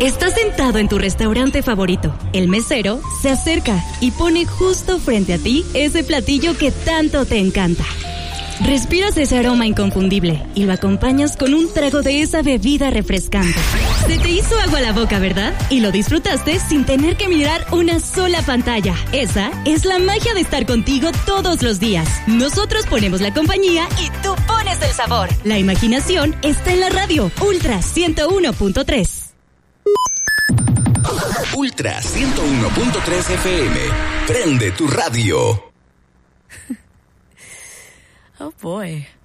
Estás sentado en tu restaurante favorito. El mesero se acerca y pone justo frente a ti ese platillo que tanto te encanta. Respiras ese aroma inconfundible y lo acompañas con un trago de esa bebida refrescante. Se te hizo agua la boca, ¿verdad? Y lo disfrutaste sin tener que mirar una sola pantalla. Esa es la magia de estar contigo todos los días. Nosotros ponemos la compañía y tú pones el sabor. La imaginación está en la radio. Ultra 101.3. Ultra 101.3 FM. Prende tu radio. Oh boy.